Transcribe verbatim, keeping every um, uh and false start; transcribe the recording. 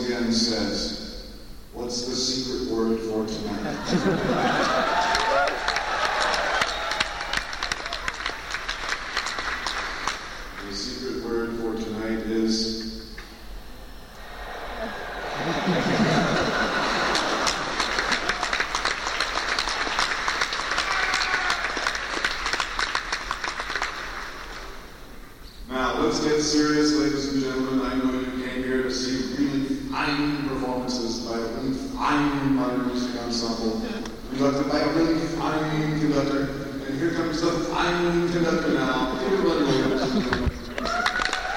again says, "What's the secret word for tonight?" The secret word for tonight is... Now, let's get serious, ladies and gentlemen. I know you came here to see really fine performances by a really fine modern music ensemble, conducted by a really fine conductor. And here comes the fine conductor now. Give everybody a little bit.